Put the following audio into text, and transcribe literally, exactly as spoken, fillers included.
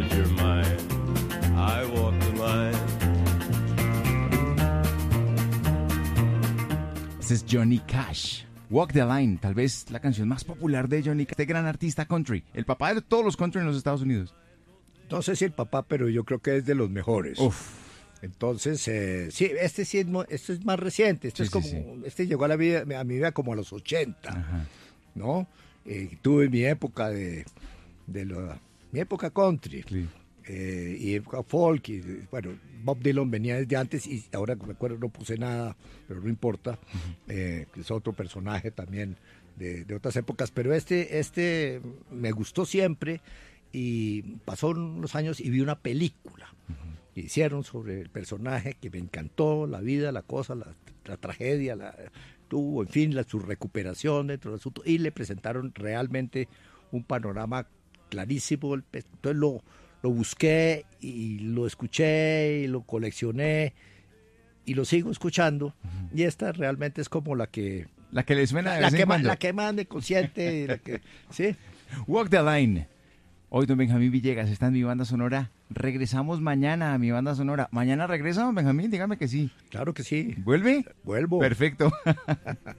'cause you're mine. I walk the line. Este es Johnny Cash. Walk the Line, tal vez la canción más popular de Johnny Cash, este gran artista country, el papá de todos los country en los Estados Unidos. No sé si el papá, pero yo creo que es de los mejores. Uf. Entonces, eh, sí, este sí es, mo- este es más reciente. Este Sí, es como, sí, este llegó a la vida, a mi vida como a los ochenta, Ajá. ¿no? Eh, tuve mi época de, de la, mi época country. Sí. Eh, y época folk, y bueno, Bob Dylan venía desde antes y ahora que me acuerdo no puse nada, pero no importa, eh, que es otro personaje también de, de otras épocas, pero este, este me gustó siempre y pasaron los años y vi una película que hicieron sobre el personaje que me encantó, la vida, la cosa, la, la tragedia, la, tuvo, en fin, la, su recuperación dentro del asunto y le presentaron realmente un panorama clarísimo, el pe- entonces lo Lo busqué y lo escuché y lo coleccioné y lo sigo escuchando. Uh-huh. Y esta realmente es como la que... La que le suena de la, vez que en cuando. la que más me consiente. la que, ¿sí? Walk the Line. Hoy don Benjamín Villegas está en mi banda sonora. Regresamos mañana a mi banda sonora. ¿Mañana regresa don Benjamín? Dígame que sí. Claro que sí. ¿Vuelve? Vuelvo. Perfecto.